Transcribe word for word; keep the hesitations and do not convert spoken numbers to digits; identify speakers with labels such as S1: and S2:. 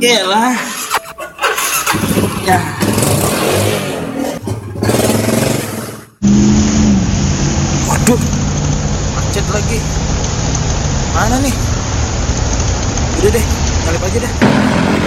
S1: Yalah. Ya. Waduh. Macet lagi. Mana nih? Udah deh, nyalip aja deh.